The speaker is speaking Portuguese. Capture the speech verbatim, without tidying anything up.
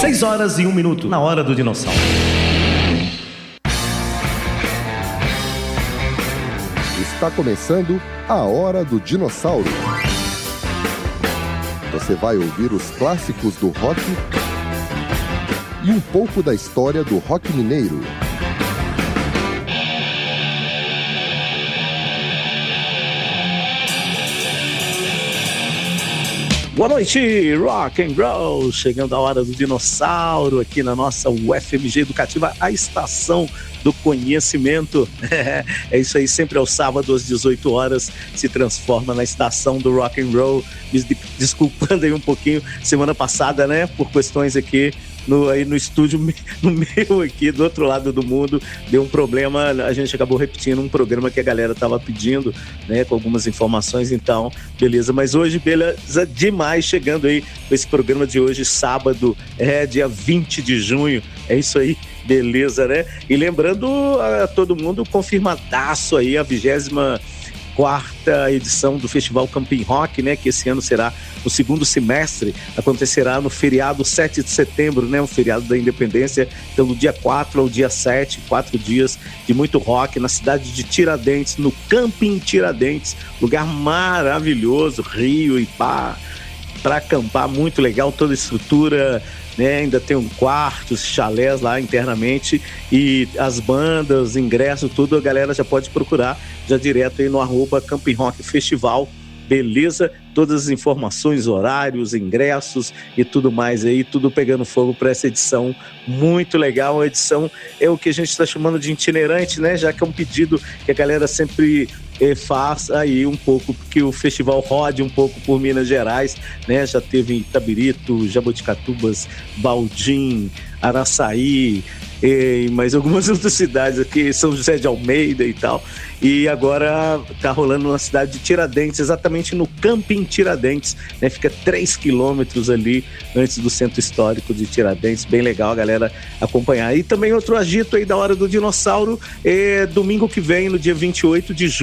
seis horas e um minuto, na hora do dinossauro. Está começando a Hora do Dinossauro. Você vai ouvir os clássicos do rock e um pouco da história do rock mineiro. Boa noite, rock and roll! Chegando a Hora do Dinossauro aqui na nossa U F M G Educativa, a estação do conhecimento. É isso aí, sempre aos sábados às dezoito horas se transforma na estação do rock and roll. Me desculpando aí um pouquinho, semana passada, né, por questões aqui no, aí no estúdio, no meu aqui, do outro lado do mundo, deu um problema, a gente acabou repetindo um programa que a galera tava pedindo, né, com algumas informações, então, beleza, mas hoje, beleza demais, chegando aí com esse programa de hoje, sábado, é dia vinte de junho, é isso aí, beleza, né? E lembrando a todo mundo, confirmadaço aí, a vigésima quarta edição do Festival Camping Rock, né, que esse ano será no segundo semestre, acontecerá no feriado sete de setembro, né, o feriado da Independência, então do dia quatro ao dia sete, quatro dias de muito rock na cidade de Tiradentes, no Camping Tiradentes, lugar maravilhoso, rio e pá, para acampar, muito legal, toda a estrutura, né, ainda tem um quarto, chalés lá internamente, e as bandas, ingressos, tudo, a galera já pode procurar já direto aí no arroba Camping Rock Festival, beleza? Todas as informações, horários, ingressos e tudo mais aí, tudo pegando fogo para essa edição muito legal. A edição é o que a gente está chamando de itinerante, né? Já que é um pedido que a galera sempre eh, faz aí um pouco, que o festival rode um pouco por Minas Gerais, né? Já teve Itabirito, Jaboticatubas, Baldim, Araçaí, e mais algumas outras cidades aqui, São José de Almeida e tal, e agora tá rolando na cidade de Tiradentes, exatamente no Camping Tiradentes, né? Fica três quilômetros ali antes do centro histórico de Tiradentes, bem legal a galera acompanhar. E também outro agito aí da Hora do Dinossauro, é domingo que vem, no dia vinte e oito de junho,